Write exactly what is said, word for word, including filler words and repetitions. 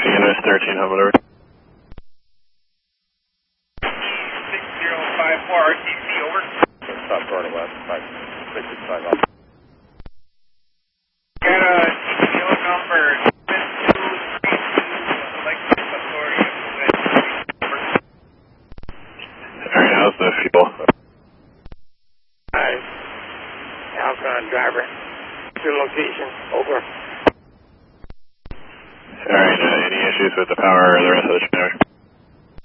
Taxi unit thirteen, home over. six zero five four R T C, over. Stop running west, five six six five up. Got a T P O number seven two three two, Lexus Authority of Alright, how's the fuel? Hi. Alcon driver. Your location, over. Alright, uh, any issues with the power or the rest of the channel?